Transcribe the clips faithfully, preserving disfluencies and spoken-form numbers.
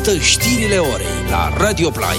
Ascultă știrile orei la Radio Play.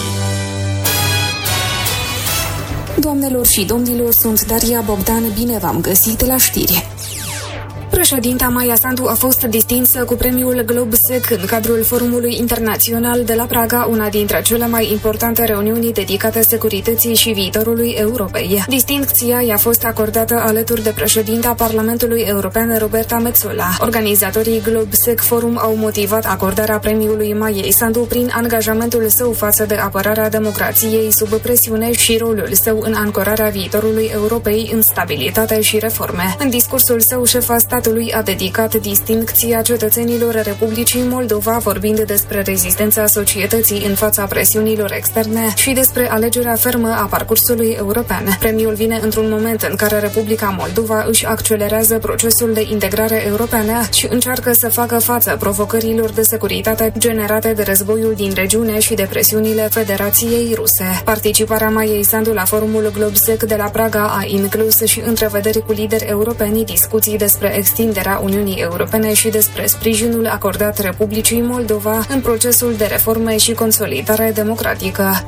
Doamnelor și domnilor, sunt Daria Bogdan, bine v-am găsit la știri. Președinta Maia Sandu a fost distinsă cu premiul Globsec în cadrul Forumului Internațional de la Praga, una dintre cele mai importante reuniuni dedicate securității și viitorului Europei. Distincția i-a fost acordată alături de președinta Parlamentului European Roberta Metsola. Organizatorii Globsec Forum au motivat acordarea premiului Maiei Sandu prin angajamentul său față de apărarea democrației sub presiune și rolul său în ancorarea viitorului Europei în stabilitate și reforme. În discursul său, șefa statului a dedicat distincția cetățenilor Republicii Moldova, vorbind despre rezistența societății în fața presiunilor externe și despre alegerea fermă a parcursului european. Premiul vine într-un moment în care Republica Moldova își accelerează procesul de integrare europeană și încearcă să facă față provocărilor de securitate generate de războiul din regiune și de presiunile Federației Ruse. Participarea Maiei Sandu la forumul Globsec de la Praga a inclus și întrevederi cu lideri europeni, discuții despre extinderea Uniunii Europene și despre sprijinul acordat Republicii Moldova în procesul de reforme și consolidare democratică.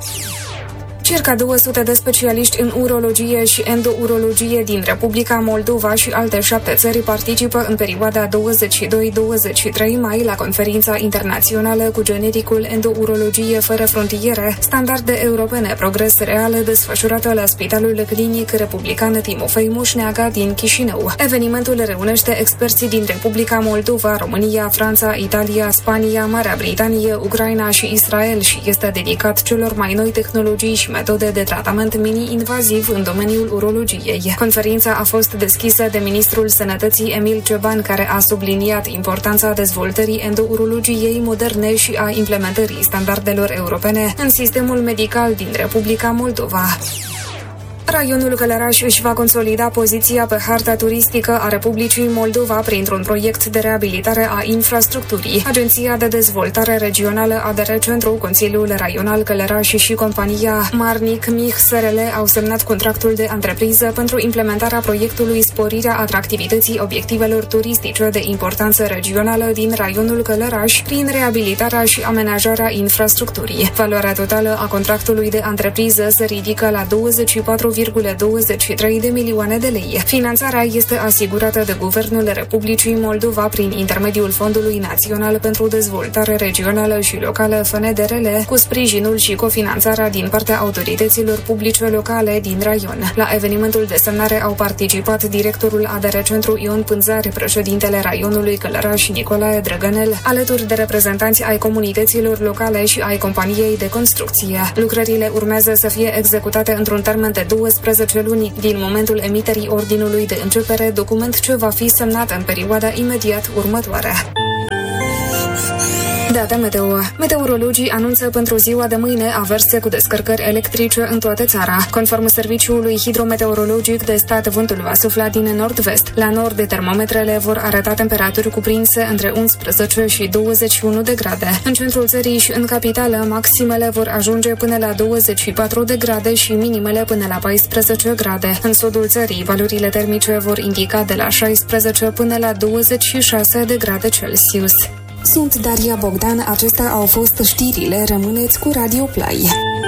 Circa două sute de specialiști în urologie și endourologie din Republica Moldova și alte șapte țări participă în perioada douăzeci și doi douăzeci și trei mai la conferința internațională cu genericul Endourologie fără frontiere, standarde europene, progres real, desfășurată la Spitalul Clinic Republican Timofei Moșneaga din Chișinău. Evenimentul reunește experții din Republica Moldova, România, Franța, Italia, Spania, Marea Britanie, Ucraina și Israel și este dedicat celor mai noi tehnologii și metode de tratament mini-invaziv în domeniul urologiei. Conferința a fost deschisă de ministrul Sănătății Emil Cioban, care a subliniat importanța dezvoltării endourologiei moderne și a implementării standardelor europene în sistemul medical din Republica Moldova. Raionul Călăraș își va consolida poziția pe harta turistică a Republicii Moldova printr-un proiect de reabilitare a infrastructurii. Agenția de Dezvoltare Regională A D R Centru, Consiliul Raional Călăraș și compania Marnic Mich S R L au semnat contractul de antrepriză pentru implementarea proiectului Sporirea atractivității obiectivelor turistice de importanță regională din raionul Călăraș prin reabilitarea și amenajarea infrastructurii. Valoarea totală a contractului de antrepriză se ridică la douăzeci și patru virgulă douăzeci și trei de milioane de lei. Finanțarea este asigurată de Guvernul Republicii Moldova prin intermediul Fondului Național pentru Dezvoltare Regională și Locală F N D R L, cu sprijinul și cofinanțarea din partea autorităților publice locale din raion. La evenimentul de semnare au participat directorul A D R Centru Ion Pânzari, președintele raionului Călăraș Nicolae Drăgănel, alături de reprezentanți ai comunităților locale și ai companiei de construcție. Lucrările urmează să fie executate într-un termen de douăsprezece luni din momentul emiterii ordinului de începere, document ce va fi semnat în perioada imediat următoare. Data meteo. Meteorologii anunță pentru ziua de mâine averse cu descărcări electrice în toată țara. Conform Serviciului Hidrometeorologic de Stat, vântul va sufla din nord-vest. La nord, termometrele vor arăta temperaturi cuprinse între unsprezece și douăzeci și unu de grade. În centrul țării și în capitală, maximele vor ajunge până la douăzeci și patru de grade și minimele până la paisprezece grade. În sudul țării, valorile termice vor indica de la șaisprezece până la douăzeci și șase de grade Celsius. Sunt Daria Bogdan, acestea au fost știrile, rămâneți cu Radio Play.